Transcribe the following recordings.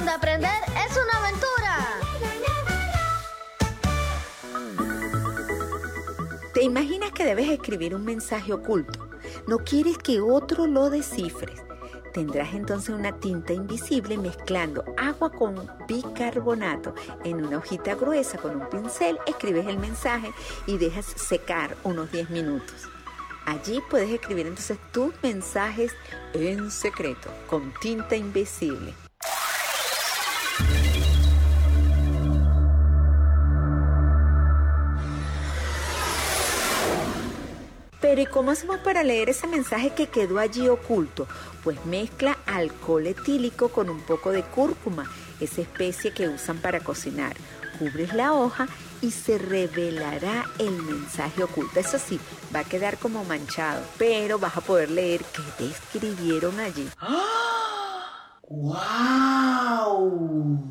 donde aprender es una aventura. ¿Te imaginas que debes escribir un mensaje oculto? No quieres que otro lo descifre. Tendrás entonces una tinta invisible mezclando agua con bicarbonato. En una hojita gruesa con un pincel escribes el mensaje y dejas secar unos 10 minutos. Allí puedes escribir entonces tus mensajes en secreto con tinta invisible. Pero ¿y cómo hacemos para leer ese mensaje que quedó allí oculto? Pues mezcla alcohol etílico con un poco de cúrcuma, esa especie que usan para cocinar. Cubres la hoja y se revelará el mensaje oculto. Eso sí, va a quedar como manchado, pero vas a poder leer qué te escribieron allí. ¡Ah! ¡Guau!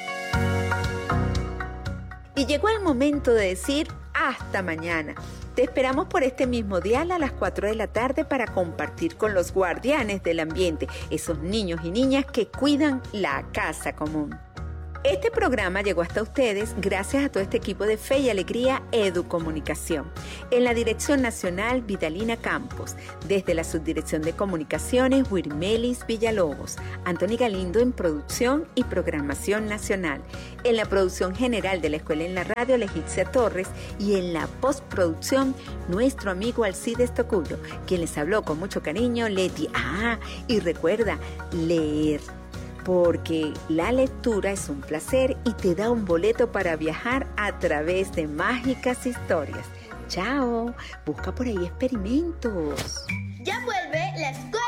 Y llegó el momento de decir hasta mañana. Te esperamos por este mismo dial a las 4 de la tarde para compartir con los guardianes del ambiente, esos niños y niñas que cuidan la casa común. Este programa llegó hasta ustedes gracias a todo este equipo de Fe y Alegría Educomunicación. En la Dirección Nacional, Vidalina Campos. Desde la Subdirección de Comunicaciones, Wirmelis Villalobos. Antoni Galindo en Producción y Programación Nacional. En la producción general de la Escuela en la Radio, Legicia Torres. Y en la postproducción, nuestro amigo Alcides Tocuyo, quien les habló con mucho cariño, Leti. Y recuerda, leer. Porque la lectura es un placer y te da un boleto para viajar a través de mágicas historias. ¡Chao! Busca por ahí experimentos. Ya vuelve la escuela